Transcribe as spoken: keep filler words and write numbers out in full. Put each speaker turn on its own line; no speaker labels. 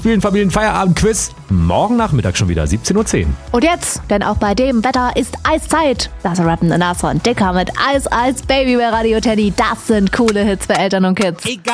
spielen Familienfeierabend-Quiz. Morgen Nachmittag schon wieder, siebzehn Uhr zehn.
Und jetzt, denn auch bei dem Wetter ist Eiszeit. Das rappende Nas von Dicker mit Eis, Eis, Baby bei Radio Teddy. Das sind coole Hits für Eltern und Kids.
Egal.